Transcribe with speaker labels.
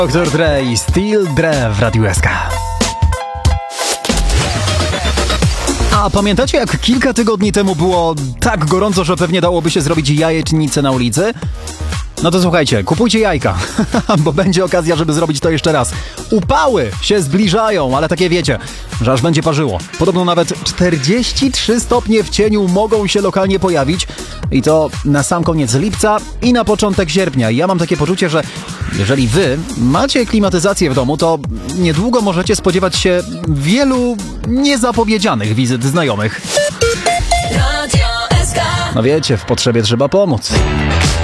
Speaker 1: Dr. Dre i Still Dre w Radiu SK. A pamiętacie, jak kilka tygodni temu było tak gorąco, że pewnie dałoby się zrobić jajecznicę na ulicy? No to słuchajcie, kupujcie jajka, bo będzie okazja, żeby zrobić to jeszcze raz. Upały się zbliżają, ale takie wiecie, że aż będzie parzyło. Podobno nawet 43 stopnie w cieniu mogą się lokalnie pojawić i to na sam koniec lipca i na początek sierpnia. I ja mam takie poczucie, że jeżeli wy macie klimatyzację w domu, to niedługo możecie spodziewać się wielu niezapowiedzianych wizyt znajomych. No wiecie, w potrzebie trzeba pomóc.